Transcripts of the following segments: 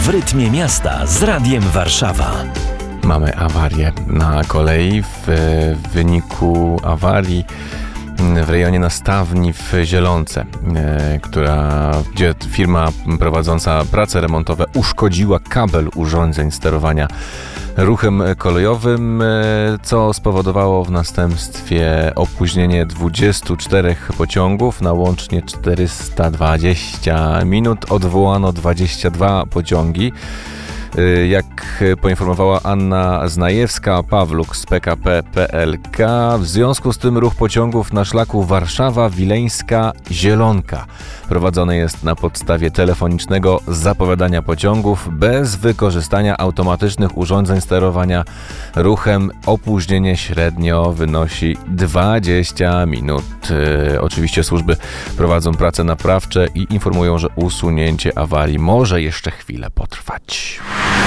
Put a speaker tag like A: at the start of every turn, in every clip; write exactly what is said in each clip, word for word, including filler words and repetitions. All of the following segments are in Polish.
A: W rytmie miasta z Radiem Warszawa.
B: Mamy awarię na kolei. W wyniku awarii w rejonie Nastawni w Zielonce, która, gdzie firma prowadząca prace remontowe uszkodziła kabel urządzeń sterowania ruchem kolejowym, co spowodowało w następstwie opóźnienie dwudziestu czterech pociągów na łącznie czterysta dwadzieścia minut. Odwołano dwadzieścia dwa pociągi. Jak poinformowała Anna Znajewska-Pawluk z P K P P L K, w związku z tym ruch pociągów na szlaku Warszawa-Wileńska-Zielonka prowadzony jest na podstawie telefonicznego zapowiadania pociągów bez wykorzystania automatycznych urządzeń sterowania ruchem. Opóźnienie średnio wynosi dwadzieścia minut. Yy, oczywiście służby prowadzą prace naprawcze i informują, że usunięcie awarii może jeszcze chwilę potrwać.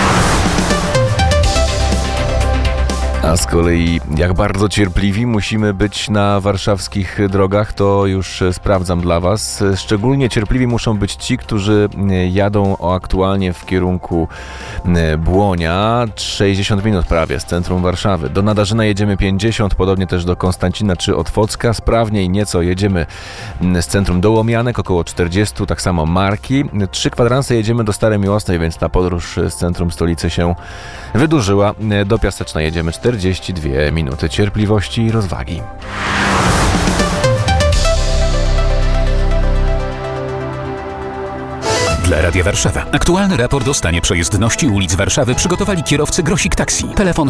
B: A z kolei jak bardzo cierpliwi musimy być na warszawskich drogach, to już sprawdzam dla Was. Szczególnie cierpliwi muszą być ci, którzy jadą aktualnie w kierunku Błonia. sześćdziesiąt minut prawie z centrum Warszawy. Do Nadarzyna jedziemy pięćdziesiąt, podobnie też do Konstancina czy Otwocka. Sprawniej nieco jedziemy z centrum do Łomianek, około czterdzieści, tak samo Marki. Trzy kwadranse jedziemy do Starej Miłosnej, więc ta podróż z centrum stolicy się wydłużyła. Do Piaseczna jedziemy czterdzieści dwie minuty cierpliwości i rozwagi.
C: Dla Radia Warszawa. Aktualny raport o stanie przejezdności ulic Warszawy przygotowali kierowcy Grosik Taxi. Telefon